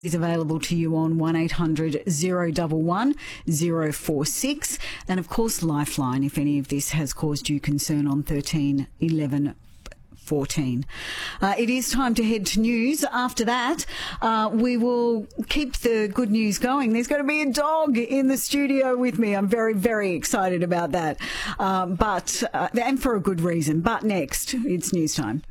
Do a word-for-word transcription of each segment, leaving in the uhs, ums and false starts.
Is available to you on one eight hundred zero one one zero four six, and of course Lifeline if any of this has caused you concern on thirteen eleven fourteen. Uh, it is time to head to news. After that, uh, we will keep the good news going. There's going to be a dog in the studio with me. I'm very, very excited about that, um, but uh, and for a good reason. But next, it's news time.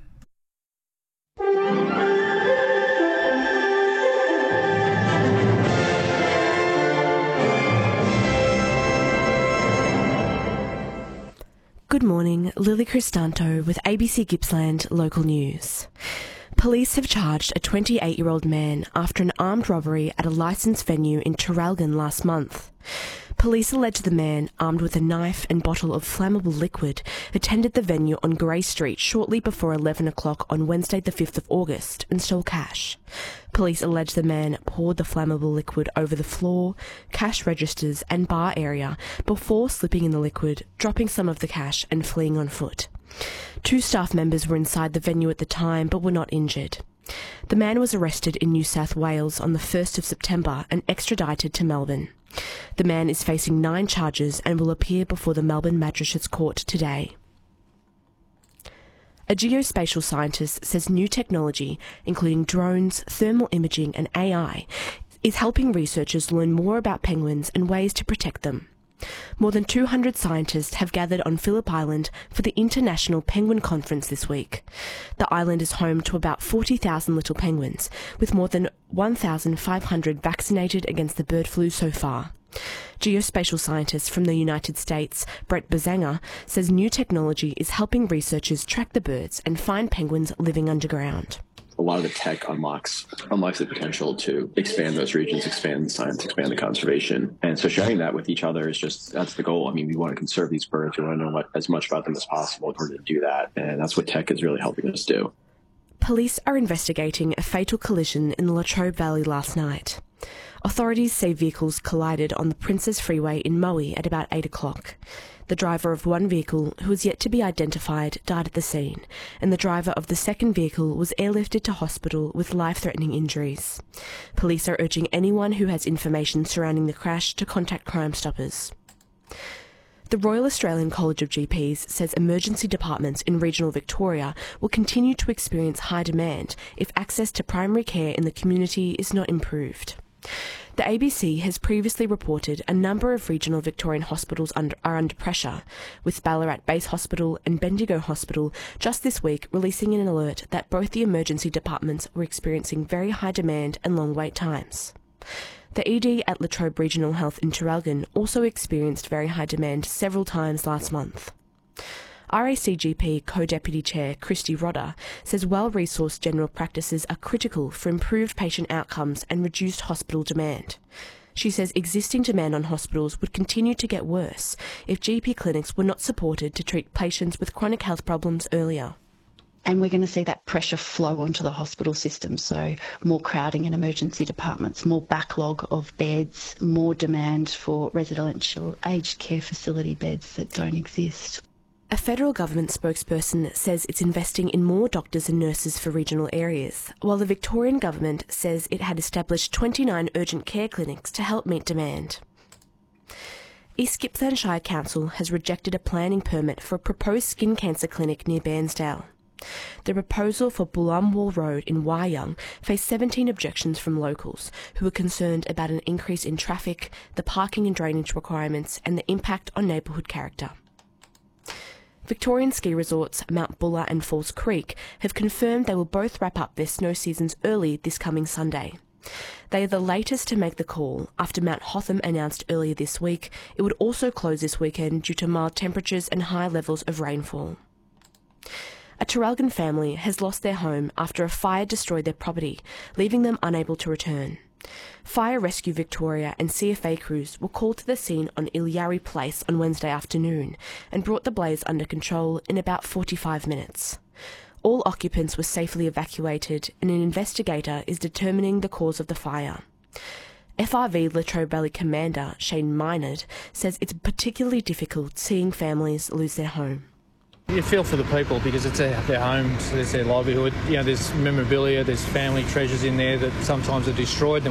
Good morning, Lily Cristanto with A B C Gippsland Local News. Police have charged a twenty-eight-year-old man after an armed robbery at a licensed venue in Traralgon last month. Police allege the man, armed with a knife and bottle of flammable liquid, attended the venue on Grey Street shortly before eleven o'clock on Wednesday the fifth of August and stole cash. Police allege the man poured the flammable liquid over the floor, cash registers and bar area before slipping in the liquid, dropping some of the cash and fleeing on foot. Two staff members were inside the venue at the time but were not injured. The man was arrested in New South Wales on the first of September and extradited to Melbourne. The man is facing nine charges and will appear before the Melbourne Magistrates Court today. A geospatial scientist says new technology, including drones, thermal imaging and A I, is helping researchers learn more about penguins and ways to protect them. More than two hundred scientists have gathered on Phillip Island for the International Penguin Conference this week. The island is home to about forty thousand little penguins, with more than one thousand five hundred vaccinated against the bird flu so far. Geospatial scientist from the United States, Brett Bazanger, says new technology is helping researchers track the birds and find penguins living underground. A lot of the tech unlocks unlocks the potential to expand those regions, expand the science, expand the conservation. And so sharing that with each other is just, that's the goal. I mean, we want to conserve these birds. We want to know what, as much about them as possible in order to do that. And that's what tech is really helping us do. Police are investigating a fatal collision in the Latrobe Valley last night. Authorities say vehicles collided on the Princes Freeway in Moe at about eight o'clock. The driver of one vehicle, who is yet to be identified, died at the scene, and the driver of the second vehicle was airlifted to hospital with life-threatening injuries. Police are urging anyone who has information surrounding the crash to contact Crime Stoppers. The Royal Australian College of G Ps says emergency departments in regional Victoria will continue to experience high demand if access to primary care in the community is not improved. The A B C has previously reported a number of regional Victorian hospitals under, are under pressure, with Ballarat Base Hospital and Bendigo Hospital just this week releasing an alert that both the emergency departments were experiencing very high demand and long wait times. The E D at Latrobe Regional Health in Traralgon also experienced very high demand several times last month. R A C G P Co-Deputy Chair Christy Rodder says well-resourced general practices are critical for improved patient outcomes and reduced hospital demand. She says existing demand on hospitals would continue to get worse if G P clinics were not supported to treat patients with chronic health problems earlier. And we're going to see that pressure flow onto the hospital system, so more crowding in emergency departments, more backlog of beds, more demand for residential aged care facility beds that don't exist. A federal government spokesperson says it's investing in more doctors and nurses for regional areas, while the Victorian government says it had established twenty-nine urgent care clinics to help meet demand. East Gippsland Shire Council has rejected a planning permit for a proposed skin cancer clinic near Bairnsdale. The proposal for Bullamwall Road in Wyong faced seventeen objections from locals who were concerned about an increase in traffic, the parking and drainage requirements, and the impact on neighbourhood character. Victorian ski resorts Mount Buller and Falls Creek have confirmed they will both wrap up their snow seasons early this coming Sunday. They are the latest to make the call after Mount Hotham announced earlier this week it would also close this weekend due to mild temperatures and high levels of rainfall. A Traralgon family has lost their home after a fire destroyed their property, leaving them unable to return. Fire Rescue Victoria and C F A crews were called to the scene on Ilyari Place on Wednesday afternoon and brought the blaze under control in about forty-five minutes. All occupants were safely evacuated and an investigator is determining the cause of the fire. F R V Latrobe Valley Commander Shane Minard says it's particularly difficult seeing families lose their home. You feel for the people because it's their, their homes, it's their livelihood. You know, there's memorabilia, there's family treasures in there that sometimes are destroyed.